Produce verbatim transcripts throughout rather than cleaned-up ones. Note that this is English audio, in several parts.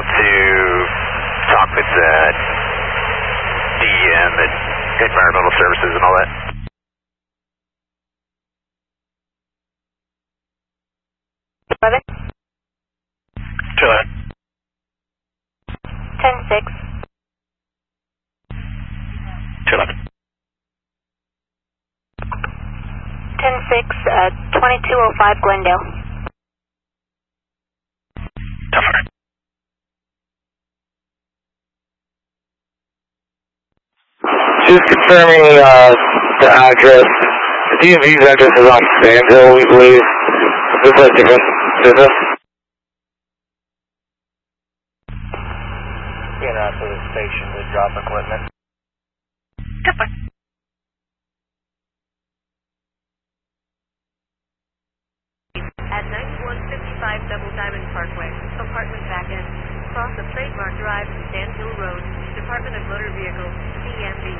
able to talk with the D E M and environmental services and all that? eleven? two eleven. ten six. two eleven. ten six, uh, twenty-two oh five Glendale. Tougher. Just confirming uh, the address. The D M V's address is on Sandhill, we believe. Is this a different business? In out to the station to drop equipment. Tougher. At ninety-one fifty-five Double Diamond Parkway, apartment back end, cross of Trademark Drive and Sandhill Road, Department of Motor Vehicles, D M V.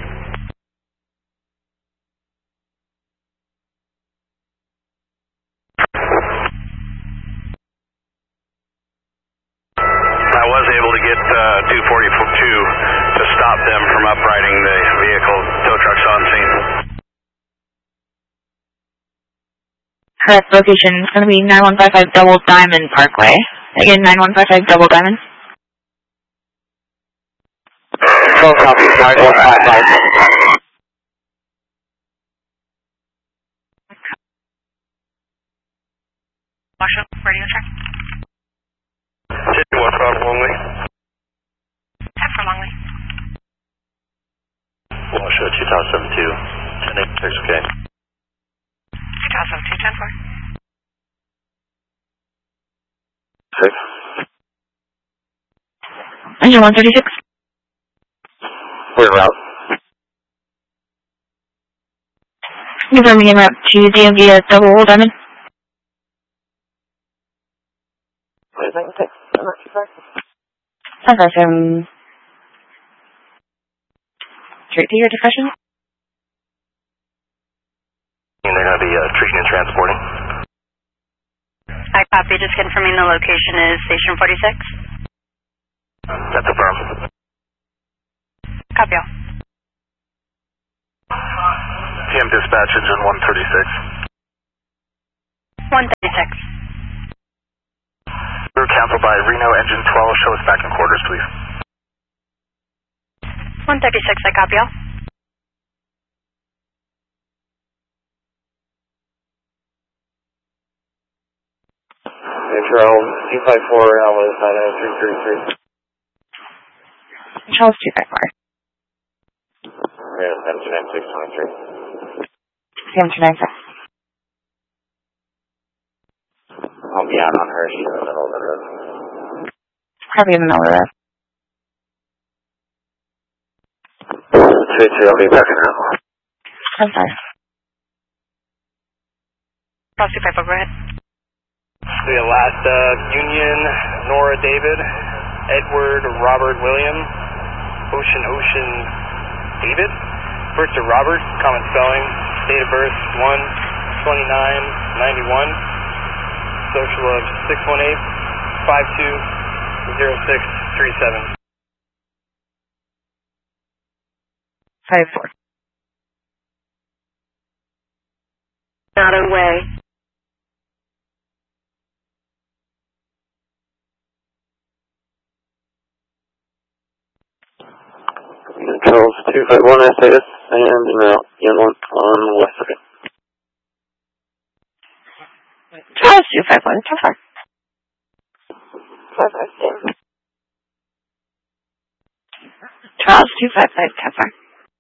I was able to get uh, two forty-two to stop them from uprighting the vehicle. Tow truck's on scene. Correct location is going to be nine one five five Double Diamond Parkway. Again, nine one five five Double Diamond. Phone copy, nine one five five. Marshall, radio check. City one five Longley. Tap for Longley. Washoe two thousand seventy-two. ten eighty-six K. two thousand two ten four. Six. Engine one thirty-six. We're en route. Confirming en route to D M V at Double Diamond. Wait a second, I'm not too far. Sounds like um, straight to your discussion. And they're going to be uh, treating and transporting. I copy, just confirming the location is Station forty-six. That's a firm. Copy all. P M dispatch engine one thirty-six. one thirty-six. Crew canceled by Reno engine twelve. Show us back in quarters, please. one thirty-six, I copy all. Control two five four, Alpha nine nine three three three. Charles two five four. Random engine nine six twenty-three. seven two nine six. I'll be out on her, she's in the middle of the road. Probably in the middle of that. two two, I'll be back in now. I'm sorry. Cross two five four, go ahead. The last uh, Union, Nora David, Edward Robert William, Ocean Ocean David. First to Robert, common spelling, date of birth one twenty-nine ninety-one, social of six one eight five two zero six three seven. Five four. Not away. Controls two five one, S A S, and en route, N one on West Circuit. Charles two five one, ten four. five five four. Charles two five five, ten four.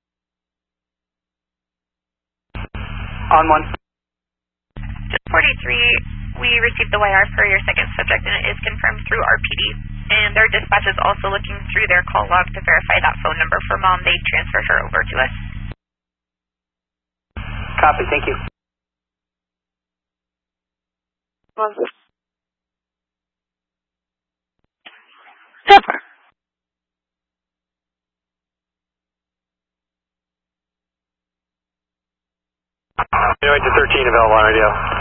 On one. forty-three, we received the Y R for your second subject, and it is confirmed through R P D. And their dispatch is also looking through their call log to verify that phone number for Mom. They transferred her over to us. Copy, thank you. Super. Anyway, to thirteen available on radio.